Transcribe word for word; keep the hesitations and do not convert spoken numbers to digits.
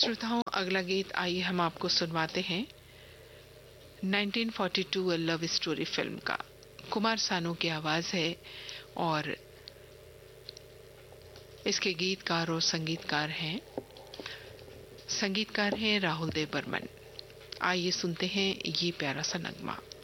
श्रोताओं, अगला गीत आइए हम आपको सुनवाते हैं nineteen forty two love story film का। कुमार सानू की आवाज है और इसके गीतकार और संगीतकार हैं संगीतकार हैं राहुल देव बर्मन। आइए सुनते हैं ये प्यारा सा नगमा।